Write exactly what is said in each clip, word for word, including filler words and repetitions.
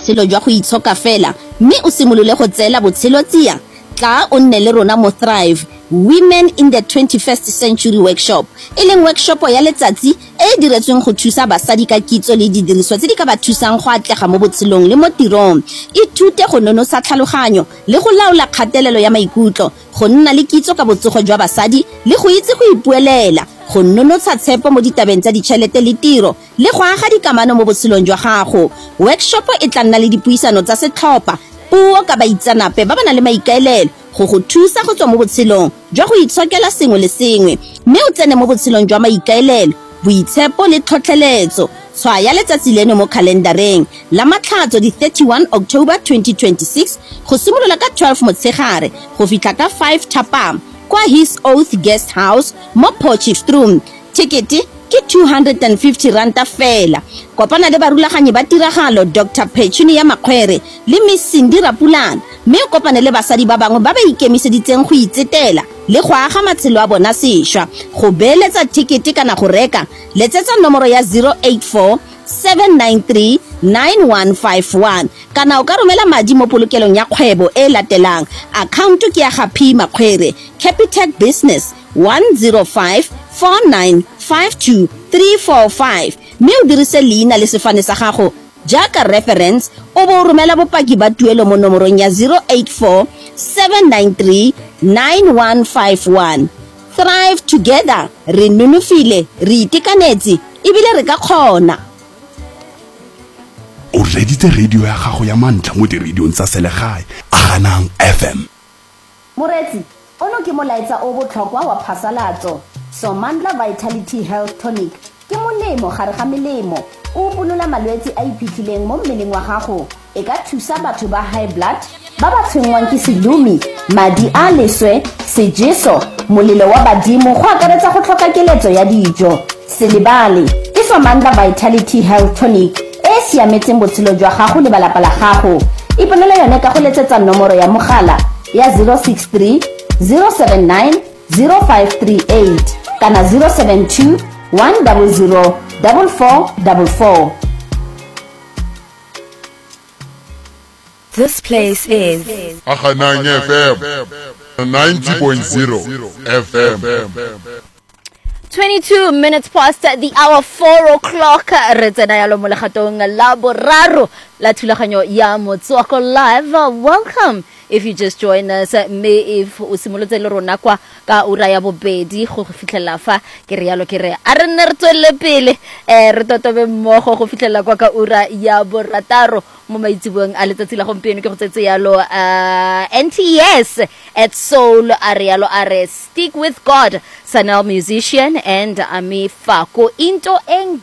botshelo jwa go itshoka fela mme o simolole go tsela botshelo tsia, tla o nne le rona mo Thrive Women in the twenty-first Century Workshop, e leng workshop ya letsatsi e diretsweng go thusa basadi ka kitso le didiriswa tse di ka ba thusang go atlega mo botshelong le mo tirong. E thute go nonosa tlhaloganyo le go laola kgatelelo ya maikutlo, go nna le kitso ka botsogo jwa basadi le go itse go ipuelela, go nonotsha tshepo mo ditabeng tsa ditšhelete le tiro le go aga dikamano mo botshelong jwa gago. Workshop e tla nna le dipuisano tsa setlhopha, puo ka baitsanape ba ba nang le maikaelelo go go thusa go tswa mo botshelong jwa go itshokela sengwe le sengwe mme o tsene mo botshelong jwa maikaelelo, boitshepo le tlhotlheletso. Tshwaya letsatsi leno mo kalendareng la matlhatso di thirty-one October twenty twenty-six go simolola ka twelve motshegare go fitlha ka five thapama kwa His Oath Guest House mo Potchefstroom. Ticket ke two hundred fifty rand fela. Kopana le barulaganyi ba tiragalo Doctor Petunia Makgwere le Miss Cindy Rapulana mme o kopane le basadi ba bangwe ba ba ikemiseditseng go itsetela le go aga matshelo a bona sešwa. Go beeletsa ticket kana go reka, letsetsa nomoro ya zero eight four seven nine three nine one five one kana o ka romela madi mo polokelong ya kgwebo e latelang. Account ke ya Happy Makgwere, Capitec Business one zero five four nine five two three four five. Mme o dirise leina le sefane sa gago jaaka reference o bo romela bopaki ba tuelo mo nomorong ya zero eight four seven nine three nine one five one. Thrive together, re nonofile, re itekanetse ebile re ka kgona. O reditse radio ya gago ya mantlha mo diradiong tsa selegae Aganang F M. Moretsi ono ke molaetsa o botlhokwa wa phasalatso. Somandla Vitality Health Tonic ke molemo gare ga melemo o bonola malwetse a iphitlhileng mo mmeleng wa gago. E ka thusa batho ba high blood, ba ba tshwengwang ke sedumi, madi a leswe, sejeso, molelo wa badimo go akaretsa go tlhoka keletso ya dijo. Selebale ke Somandla Vitality Health Tonic e siametseng botshelo jwa gago le balapa la gago. E bonola yone ka go letsetsa nomoro ya mogala ya zero six three zero seven nine zero five three eight kana zero seven two one zero zero four four four four. This place is Aganang F M ninety point zero F M. twenty-two minutes past the hour, four o'clock. Re tsena yalo mo legatong la boraro la thulaganyo ya Motswako Live. Welcome. If you just join us, me if o simolotse le rona kwa ka ura ya bobedi go fitlhela fa ke re yalo ke re a re nne re tswele pele eh re totobe mmogo go fitlhela kwa ka ura ya borataro mo maitsibueng a letsatsi la gompieno ke go tsetse yalo uh, N T S at Soul Arialo Are Stick with God, Sanel musician, and Ami Fako into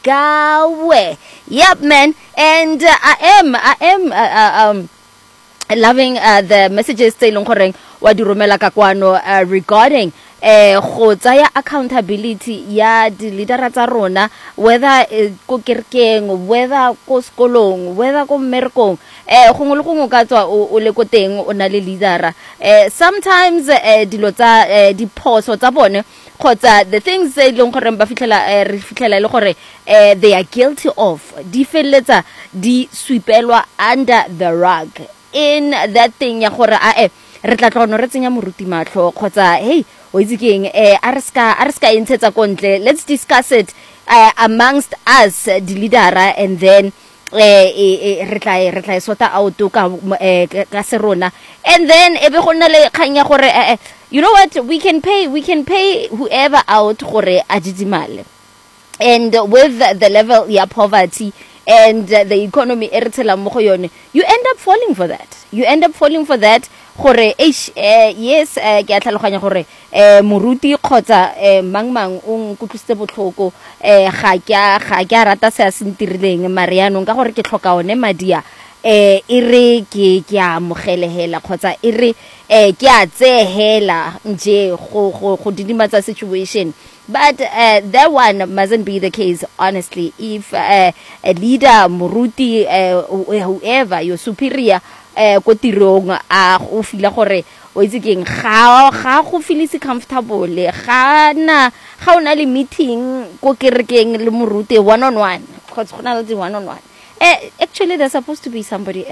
Engawe. Yep, man. And uh, I am I am uh, uh, um loving uh, the messages tse ileng goreng wa di romela ka kwano uh, regarding eh go tsaya accountability ya di leader tsa rona, whether go kerkeng, whether go skolong, whether go mmerekong, eh gongwe le gongwe ka tswa o le ko teng o na le leader. Eh sometimes eh dilo tsa eh diphoso tsa bone kgotsa the things tse ileng gore ba fitlhela eh re fitlhela le gore eh they are guilty of di feletsa di sweepelwa under the rug in that thing ya gore a eh re tla tlono re tsenya moruti matlho kgotsa hey o itse keng eh arska arska intshetsa kontle. Let's discuss it uh, amongst us the leader, and then eh re tla re tla sota out ka ka serona, and then ebe go nna le khanya gore eh you know what, we can pay we can pay whoever out gore a didimale. And with the level ya poverty and the economy eretela mo go yone, you end up falling for that you end up falling for that gore eh yes ke a tlhaloganya gore eh moruti kgotsa eh mangmang o nkutlwiste botlhoko eh ga ke ga ke rata se a sentirileng mariano ka gore ke tlhoka one madia eh ire ke ke a mogelehela kgotsa ire eh ke a tsehela nje go go didimatsa situation. But uh, that one mustn't be the case, honestly. If uh, a leader, muruti, uh, whoever, your superior, uh, ko tirong a go fila gore o itse keng ga ga go feel se comfortable ga na ga ona le meeting ko kerekeng le muruti one on one, kgotsa gona le one on one. Uh, actually, there's supposed to be somebody